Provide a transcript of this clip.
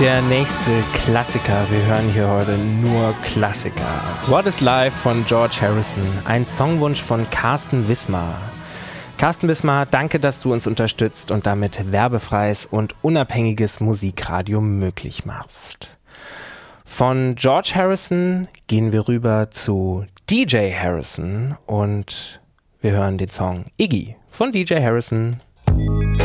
Der nächste Klassiker, wir hören hier heute nur Klassiker. What is Life von George Harrison, ein Songwunsch von Carsten Wismar. Carsten Wismar, danke, dass du uns unterstützt und damit werbefreies und unabhängiges Musikradio möglich machst. Von George Harrison gehen wir rüber zu DJ Harrison und wir hören den Song Iggy von DJ Harrison.